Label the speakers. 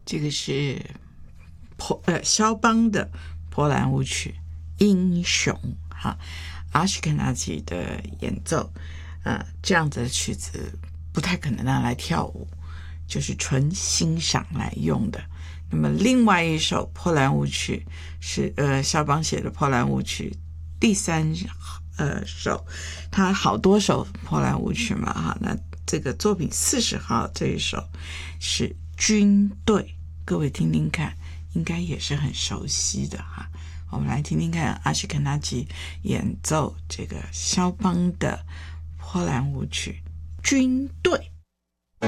Speaker 1: 这个是肖邦的波兰舞曲《英雄》哈，阿什肯纳基的演奏，这样子的曲子不太可能拿来跳舞，就是纯欣赏来用的。那么另外一首波兰舞曲是肖邦写的波兰舞曲第三首，他好多首波兰舞曲嘛哈，那这个作品40号这一首是军队，各位听听看，应该也是很熟悉的哈。我们来听听看阿什肯纳基演奏这个肖邦的波兰舞曲《军队》。